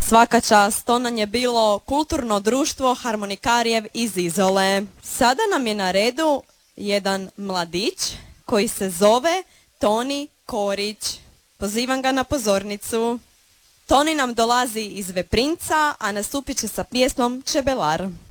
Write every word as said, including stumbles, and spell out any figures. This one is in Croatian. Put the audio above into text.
Svaka čast, to nam je bilo kulturno društvo Harmonikarijev iz Izole. Sada nam je na redu jedan mladić koji se zove Toni Korić. Pozivam ga na pozornicu. Toni nam dolazi iz Veprinca, a nastupit će sa pjesmom Čebelar.